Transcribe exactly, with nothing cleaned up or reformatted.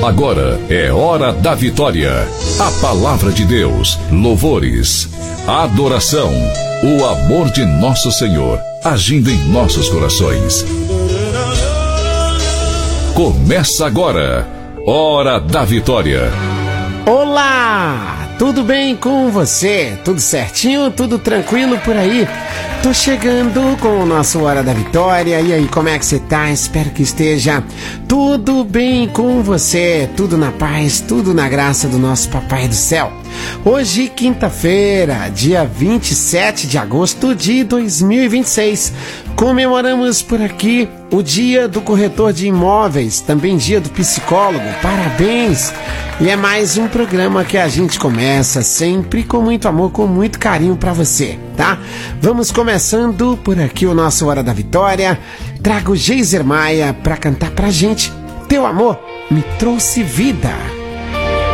Agora é hora da vitória. A palavra de Deus, louvores, adoração, o amor de nosso Senhor agindo em nossos corações. Começa agora, Hora da Vitória. Olá, tudo bem com você? Tudo certinho? Tudo tranquilo por aí? Tô chegando com o nosso Hora da Vitória. E aí, como é que você tá? Espero que esteja tudo bem com você. Tudo na paz, tudo na graça do nosso Papai do Céu. Hoje, quinta-feira, dia vinte e sete de agosto de dois mil e vinte e seis, comemoramos por aqui o dia do corretor de imóveis, também dia do psicólogo. Parabéns! E é mais um programa que a gente começa sempre com muito amor, com muito carinho pra você, tá? Vamos começando por aqui o nosso Hora da Vitória. Trago Geiser Maia pra cantar pra gente Teu Amor Me Trouxe Vida.